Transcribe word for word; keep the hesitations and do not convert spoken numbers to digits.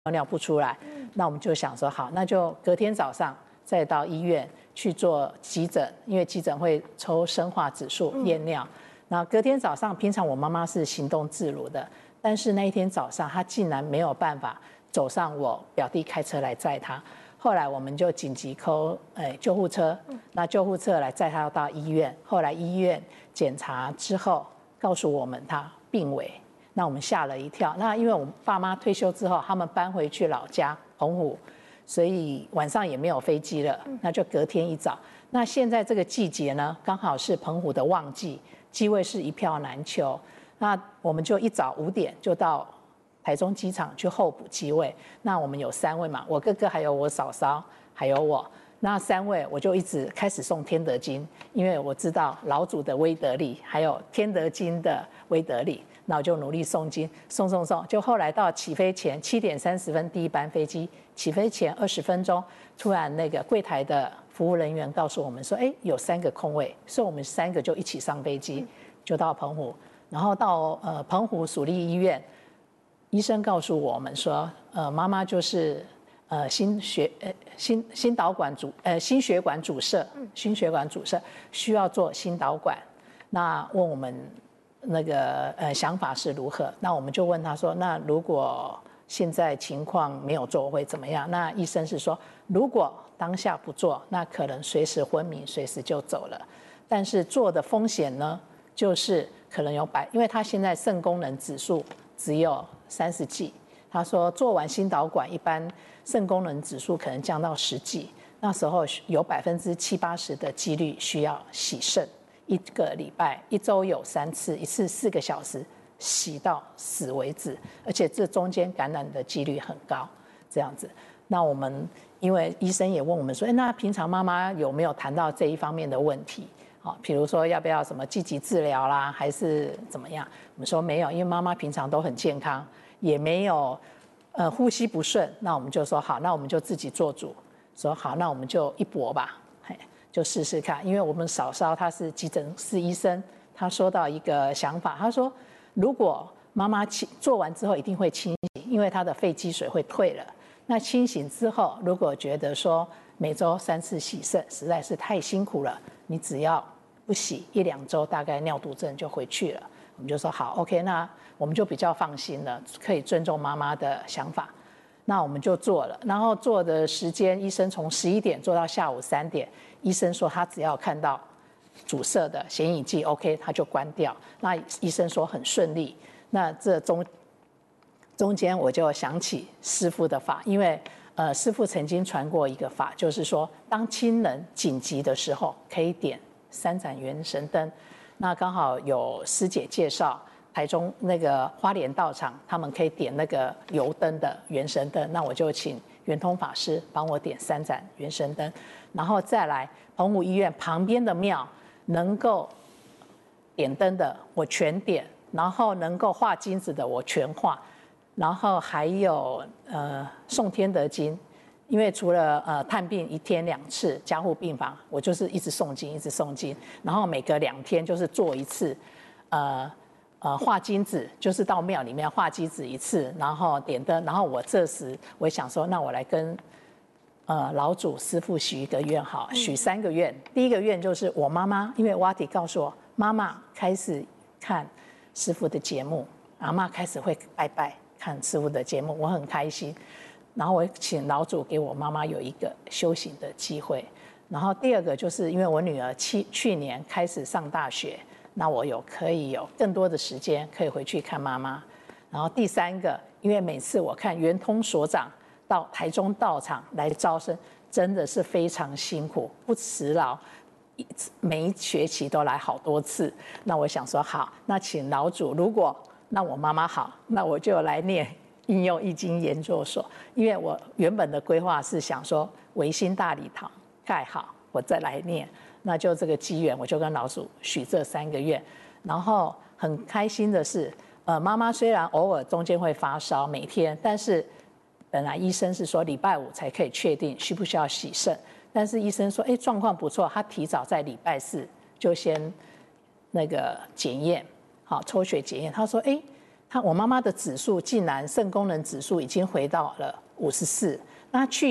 尿不出来，那我们就想说好，那就隔天早上再到医院去做急诊，因为急诊会抽生化指数验尿。那隔天早上，平常我妈妈是行动自如的，但是那一天早上她竟然没有办法走上我表弟开车来载她。后来我们就紧急 call 呃救护车，那救护车来载她到医院。后来医院检查之后告诉我们她病危。那我们吓了一跳。那因为我爸妈退休之后，他们搬回去老家澎湖，所以晚上也没有飞机了。那就隔天一早。那现在这个季节呢，刚好是澎湖的旺季，机位是一票难求。那我们就一早五点就到台中机场去候补机位。那我们有三位嘛，我哥哥还有我嫂嫂还有我。那三位我就一直开始诵天德经，因为我知道老祖的威德力，还有天德经的威德力。那我就努力诵经，诵诵诵，就后来到起飞前七点三十分第一班飞机，起飞前二十分钟，突然那个柜台的服务人员告诉我们说，哎，有三个空位，所以我们三个就一起上飞机，就到澎湖，然后到呃澎湖属立医院，医生告诉我们说，呃，妈妈就是呃心血呃心心导管阻呃心血管阻塞，心血管阻塞需要做心导管，那问我们。那个呃想法是如何？那我们就问他说，那如果现在情况没有做会怎么样？那医生是说，如果当下不做，那可能随时昏迷，随时就走了。但是做的风险呢，就是可能有百，因为他现在肾功能指数只有三十几，他说做完心导管，一般肾功能指数可能降到十几，那时候有百分之七八十的几率需要洗肾。一个礼拜一周有三次，一次四个小时，洗到死为止，而且这中间感染的几率很高，这样子。那我们因为医生也问我们说，哎，那平常妈妈有没有谈到这一方面的问题？好，比如说要不要什么积极治疗啦，还是怎么样？我们说没有，因为妈妈平常都很健康，也没有呃呼吸不顺。那我们就说好，那我们就自己做主，说好，那我们就一搏吧。就试试看，因为我们嫂嫂她是急诊室医生，她说到一个想法，她说如果妈妈清做完之后一定会清醒，因为她的肺积水会退了。那清醒之后，如果觉得说每周三次洗肾实在是太辛苦了，你只要不洗一两周，大概尿毒症就回去了。我们就说好 ，OK， 那我们就比较放心了，可以尊重妈妈的想法。那我们就做了，然后做的时间，医生从十一点做到下午三点。医生说他只要看到阻塞的显影剂 ，OK， 他就关掉。那医生说很顺利。那这中中间我就想起师父的法，因为呃师父曾经传过一个法，就是说当亲人紧急的时候，可以点三盏元神灯。那刚好有师姐介绍。台中那个花莲道场，他们可以点那个油灯的元神灯，那我就请圆通法师帮我点三盏元神灯，然后再来澎湖医院旁边的庙能够点灯的我全点，然后能够画金子的我全画，然后还有呃诵天德经，因为除了呃探病一天两次加护病房，我就是一直诵经一直诵经，然后每隔两天就是做一次呃。呃，画金子就是到庙里面画金子一次，然后点灯，然后我这时我想说，那我来跟呃老祖师父许一个愿好，许三个愿。第一个愿就是我妈妈，因为瓦迪告诉我，妈妈开始看师父的节目，阿嬷开始会拜拜看师父的节目，我很开心。然后我请老祖给我妈妈有一个修行的机会。然后第二个就是因为我女儿去去年开始上大学。那我有可以有更多的时间可以回去看妈妈，然后第三个，因为每次我看圆通所长到台中道场来招生，真的是非常辛苦，不辞劳，每一学期都来好多次。那我想说好，那请老祖，如果那我妈妈好，那我就来念应用易经研究所，因为我原本的规划是想说维新大礼堂盖好，我再来念。那就这个机缘，我就跟老祖许这三个愿，然后很开心的是，呃，妈妈虽然偶尔中间会发烧，每天，但是本来医生是说礼拜五才可以确定需不需要洗肾，但是医生说，哎，状况不错，他提早在礼拜四就先那个检验，好抽血检验，他说，哎， 她我妈妈的指数竟然肾功能指数已经回到了五十四，那去